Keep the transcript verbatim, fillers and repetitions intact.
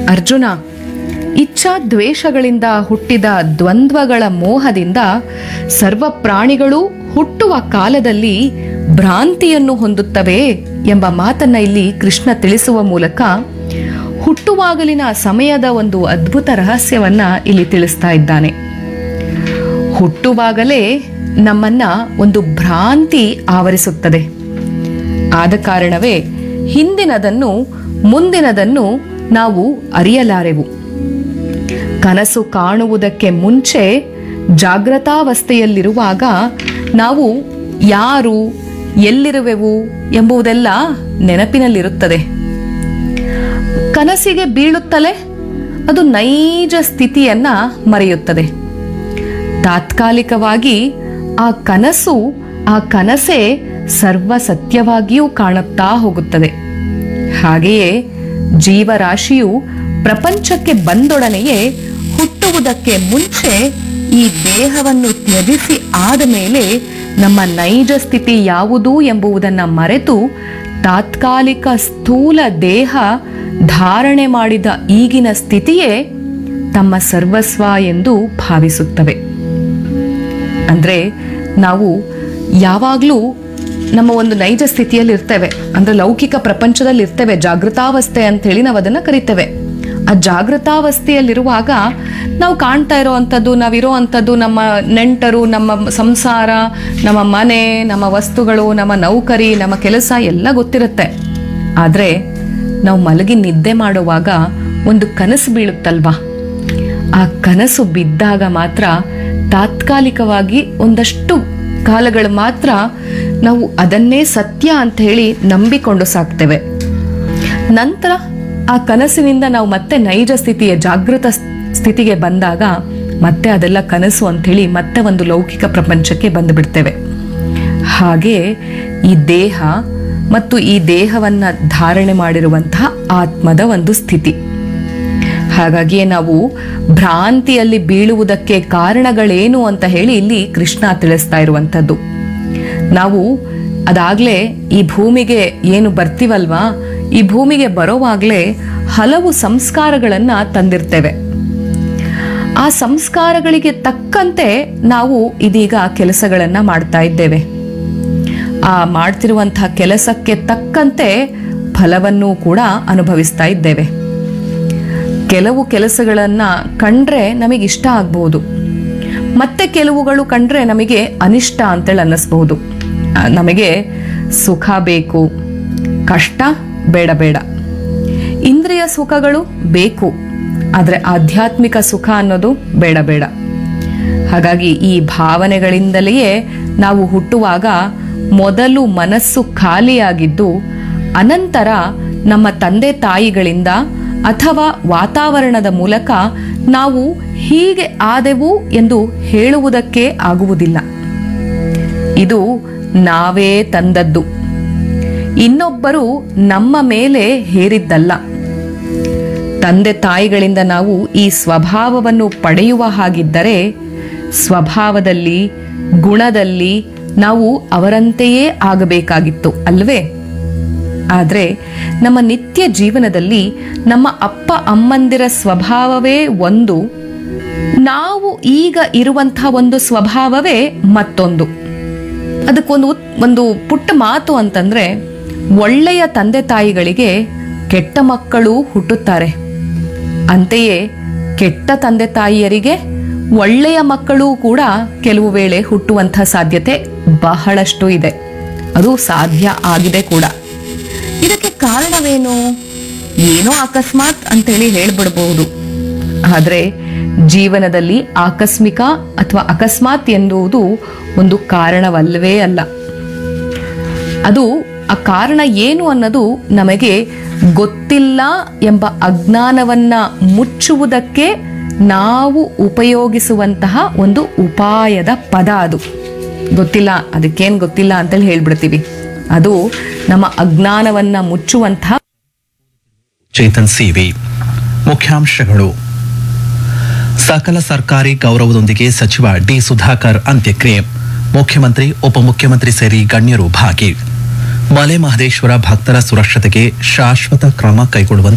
ಅರ್ಜುನ, ಇಚ್ಛಾ ದ್ವೇಷಗಳಿಂದ ಹುಟ್ಟಿದ ದ್ವಂದ್ವಗಳ ಮೋಹದಿಂದ ಸರ್ವ ಪ್ರಾಣಿಗಳು ಹುಟ್ಟುವ ಕಾಲದಲ್ಲಿ ಭ್ರಾಂತಿಯನ್ನು ಹೊಂದುತ್ತವೆ ಎಂಬ ಮಾತನ್ನ ಇಲ್ಲಿ ಕೃಷ್ಣ ತಿಳಿಸುವ ಮೂಲಕ ಹುಟ್ಟುವಾಗಲಿನ ಸಮಯದ ಒಂದು ಅದ್ಭುತ ರಹಸ್ಯವನ್ನ ಇಲ್ಲಿ ತಿಳಿಸ್ತಾ ಇದ್ದಾನೆ. ಹುಟ್ಟುವಾಗಲೇ ನಮ್ಮನ್ನ ಒಂದು ಭ್ರಾಂತಿ ಆವರಿಸುತ್ತದೆ. ಆದ ಕಾರಣವೇ ಹಿಂದಿನದನ್ನು ಮುಂದಿನದನ್ನು ನಾವು ಅರಿಯಲಾರೆವು. ಕನಸು ಕಾಣುವುದಕ್ಕೆ ಮುಂಚೆ ಜಾಗೃತಾವಸ್ಥೆಯಲ್ಲಿರುವಾಗ ನಾವು ಯಾರು, ಎಲ್ಲಿರುವೆವು ಎಂಬುದೆಲ್ಲ ನೆನಪಿನಲ್ಲಿರುತ್ತದೆ. ಕನಸಿಗೆ ಬೀಳುತ್ತಲೇ ಅದು ನೈಜ ಸ್ಥಿತಿಯನ್ನ ಮರೆಯುತ್ತದೆ. ತಾತ್ಕಾಲಿಕವಾಗಿ ಆ ಕನಸು ಆ ಕನಸೇ ಸರ್ವ ಸತ್ಯವಾಗಿಯೂ ಕಾಣುತ್ತಾ ಹೋಗುತ್ತದೆ. ಹಾಗೆಯೇ ಜೀವರಾಶಿಯು ಪ್ರಪಂಚಕ್ಕೆ ಬಂದೊಡನೆಯೇ ಹುಟ್ಟುವುದಕ್ಕೆ ಮುಂಚೆ ಈ ದೇಹವನ್ನು ತ್ಯಜಿಸಿ ಆದ ಮೇಲೆ ನಮ್ಮ ನೈಜ ಸ್ಥಿತಿ ಯಾವುದು ಎಂಬುದನ್ನು ಮರೆತು ತಾತ್ಕಾಲಿಕ ಸ್ಥೂಲ ದೇಹ ಧಾರಣೆ ಮಾಡಿದ ಈಗಿನ ಸ್ಥಿತಿಯೇ ತಮ್ಮ ಸರ್ವಸ್ವ ಎಂದು ಭಾವಿಸುತ್ತವೆ. ಅಂದ್ರೆ ನಾವು ಯಾವಾಗಲೂ ನಮ್ಮ ಒಂದು ನೈಜ ಸ್ಥಿತಿಯಲ್ಲಿ ಇರ್ತೇವೆ, ಅಂದ್ರೆ ಲೌಕಿಕ ಪ್ರಪಂಚದಲ್ಲಿ ಇರ್ತೇವೆ, ಜಾಗೃತಾವಸ್ಥೆ ಅಂತ ಹೇಳಿ ನಾವು ಅದನ್ನ ಕರಿತೇವೆ. ಆ ಜಾಗೃತಾವಸ್ಥೆಯಲ್ಲಿರುವಾಗ ನಾವು ಕಾಣ್ತಾ ಇರೋ ಅಂಥದ್ದು, ನಾವಿರೋ ಅಂಥದ್ದು ನಮ್ಮ ನೆಂಟರು, ನಮ್ಮ ಸಂಸಾರ, ನಮ್ಮ ಮನೆ, ನಮ್ಮ ವಸ್ತುಗಳು, ನಮ್ಮ ನೌಕರಿ, ನಮ್ಮ ಕೆಲಸ ಎಲ್ಲ ಗೊತ್ತಿರುತ್ತೆ. ಆದರೆ ನಾವು ಮಲಗಿ ನಿದ್ದೆ ಮಾಡುವಾಗ ಒಂದು ಕನಸು ಬೀಳುತ್ತಲ್ವಾ, ಆ ಕನಸು ಬಿದ್ದಾಗ ಮಾತ್ರ ತಾತ್ಕಾಲಿಕವಾಗಿ ಒಂದಷ್ಟು ಕಾಲಗಳು ಮಾತ್ರ ನಾವು ಅದನ್ನೇ ಸತ್ಯ ಅಂತ ಹೇಳಿ ನಂಬಿಕೊಂಡು ಸಾಕ್ತೇವೆ. ನಂತರ ಆ ಕನಸಿನಿಂದ ನಾವು ಮತ್ತೆ ನೈಜ ಸ್ಥಿತಿಯ ಜಾಗೃತ ಸ್ಥಿತಿಗೆ ಬಂದಾಗ ಮತ್ತೆ ಅದೆಲ್ಲ ಕನಸು ಅಂಥೇಳಿ ಮತ್ತೆ ಒಂದು ಲೌಕಿಕ ಪ್ರಪಂಚಕ್ಕೆ ಬಂದು ಬಿಡ್ತೇವೆ. ಹಾಗೆ ಈ ದೇಹ ಮತ್ತು ಈ ದೇಹವನ್ನ ಧಾರಣೆ ಮಾಡಿರುವಂತಹ ಆತ್ಮದ ಒಂದು ಸ್ಥಿತಿ. ಹಾಗಾಗಿಯೇ ನಾವು ಭ್ರಾಂತಿಯಲ್ಲಿ ಬೀಳುವುದಕ್ಕೆ ಕಾರಣಗಳೇನು ಅಂತ ಹೇಳಿ ಇಲ್ಲಿ ಕೃಷ್ಣ ತಿಳಿಸ್ತಾ ಇರುವಂಥದ್ದು. ನಾವು ಅದಾಗ್ಲೇ ಈ ಭೂಮಿಗೆ ಏನು ಬರ್ತೀವಲ್ವಾ, ಈ ಭೂಮಿಗೆ ಬರೋವಾಗ್ಲೇ ಹಲವು ಸಂಸ್ಕಾರಗಳನ್ನ ತಂದಿರ್ತೇವೆ. ಆ ಸಂಸ್ಕಾರಗಳಿಗೆ ತಕ್ಕಂತೆ ನಾವು ಇದೀಗ ಕೆಲಸಗಳನ್ನ ಮಾಡ್ತಾ ಇದ್ದೇವೆ. ಆ ಮಾಡ್ತಿರುವಂತಹ ಕೆಲಸಕ್ಕೆ ತಕ್ಕಂತೆ ಫಲವನ್ನು ಕೂಡ ಅನುಭವಿಸ್ತಾ ಇದ್ದೇವೆ. ಕೆಲವು ಕೆಲಸಗಳನ್ನ ಕಂಡ್ರೆ ನಮಗೆ ಇಷ್ಟ ಆಗ್ಬಹುದು, ಮತ್ತೆ ಕೆಲವುಗಳು ಕಂಡ್ರೆ ನಮಗೆ ಅನಿಷ್ಟ ಅಂತೇಳಿ ಅನ್ನಿಸ್ಬಹುದು. ನಮಗೆ ಸುಖ ಬೇಕು, ಕಷ್ಟ ಬೇಡ ಬೇಡ. ಇಂದ್ರಿಯ ಸುಖಗಳು ಬೇಕು, ಆದರೆ ಆಧ್ಯಾತ್ಮಿಕ ಸುಖ ಅನ್ನೋದು ಬೇಡ ಬೇಡ. ಹಾಗಾಗಿ ಈ ಭಾವನೆಗಳಿಂದಲೇ ನಾವು ಹುಟ್ಟುವಾಗ ಮೊದಲು ಮನಸ್ಸು ಖಾಲಿಯಾಗಿದ್ದು, ಅನಂತರ ನಮ್ಮ ತಂದೆ ತಾಯಿಗಳಿಂದ ಅಥವಾ ವಾತಾವರಣದ ಮೂಲಕ ನಾವು ಹೀಗೆ ಆದೆವು ಎಂದು ಹೇಳುವುದಕ್ಕೆ ಆಗುವುದಿಲ್ಲ. ಇದು ನಾವೇ ತಂದದ್ದು, ಇನ್ನೊಬ್ಬರು ನಮ್ಮ ಮೇಲೆ ಹೇರಿದ್ದಲ್ಲ. ತಂದೆ ತಾಯಿಗಳಿಂದ ನಾವು ಈ ಸ್ವಭಾವವನ್ನು ಪಡೆಯುವ ಹಾಗಿದ್ದರೆ ಸ್ವಭಾವದಲ್ಲಿ, ಗುಣದಲ್ಲಿ ನಾವು ಅವರಂತೆಯೇ ಆಗಬೇಕಾಗಿತ್ತು ಅಲ್ವೇ? ಆದರೆ ನಮ್ಮ ನಿತ್ಯ ಜೀವನದಲ್ಲಿ ನಮ್ಮ ಅಪ್ಪ ಅಮ್ಮಂದಿರ ಸ್ವಭಾವವೇ ಒಂದು, ನಾವು ಈಗ ಇರುವಂತಹ ಒಂದು ಸ್ವಭಾವವೇ ಮತ್ತೊಂದು. ಅದಕ್ಕೊಂದು ಒಂದು ಪುಟ್ಟ ಮಾತು ಅಂತಂದ್ರೆ, ಒಳ್ಳೆಯ ತಂದೆ ತಾಯಿಗಳಿಗೆ ಕೆಟ್ಟ ಮಕ್ಕಳು ಹುಟ್ಟುತ್ತಾರೆ, ಅಂತೆಯೇ ಕೆಟ್ಟ ತಂದೆ ತಾಯಿಯರಿಗೆ ಒಳ್ಳೆಯ ಮಕ್ಕಳು ಕೂಡ ಕೆಲವು ವೇಳೆ ಹುಟ್ಟುವಂತಹ ಸಾಧ್ಯತೆ ಬಹಳಷ್ಟು ಇದೆ. ಅದು ಸಾಧ್ಯ ಆಗಿದೆ ಕೂಡ. ಇದಕ್ಕೆ ಕಾರಣವೇನು? ಏನೋ ಅಕಸ್ಮಾತ್ ಅಂತೇಳಿ ಹೇಳ್ಬಿಡಬಹುದು. ಆದರೆ ಜೀವನದಲ್ಲಿ ಆಕಸ್ಮಿಕ ಅಥವಾ ಅಕಸ್ಮಾತ್ ಎನ್ನುವುದು ಒಂದು ಕಾರಣವಲ್ಲವೇ ಅಲ್ಲ. ಅದು ಆ ಕಾರಣ ಏನು ಅನ್ನೋದು ನಮಗೆ ಗೊತ್ತಿಲ್ಲ ಎಂಬ ಅಜ್ಞಾನವನ್ನ ಮುಚ್ಚುವುದಕ್ಕೆ ನಾವು ಉಪಯೋಗಿಸುವಂತಹ ಒಂದು ಉಪಾಯದ ಪದ. ಅದು ಗೊತ್ತಿಲ್ಲ, ಅದಕ್ಕೇನು ಗೊತ್ತಿಲ್ಲ ಅಂತೇಳಿ ಹೇಳ್ಬಿಡ್ತೀವಿ. ಅದು ನಮ್ಮ ಅಜ್ಞಾನವನ್ನ ಮುಚ್ಚುವಂತಹ. ಚೇತನ್ ಸಿವಿ. ಮುಖ್ಯಾಂಶಗಳು: ಸಕಲ ಸರ್ಕಾರಿ ಗೌರವದೊಂದಿಗೆ ಸಚಿವ ಡಿ ಸುಧಾಕರ್ ಅಂತ್ಯಕ್ರಿಯೆ, ಮುಖ್ಯಮಂತ್ರಿ ಉಪಮುಖ್ಯಮಂತ್ರಿ ಸೇರಿ ಗಣ್ಯರು ಭಾಗಿ. ಮಲೆ ಮಹದೇಶ್ವರ ಭಕ್ತರ ಸುರಕ್ಷತೆಗೆ ಶಾಶ್ವತ ಕ್ರಮ ಕೈಗೊಳ್ಳುವಂತೆ